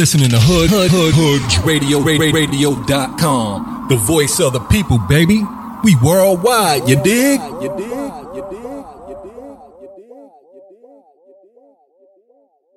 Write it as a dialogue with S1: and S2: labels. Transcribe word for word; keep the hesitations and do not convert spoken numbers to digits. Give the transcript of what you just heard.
S1: Listening to Hood, Hood, Hood, Hood Radio, radio dot com. The voice of the people, baby. We worldwide, you dig? You dig? You dig?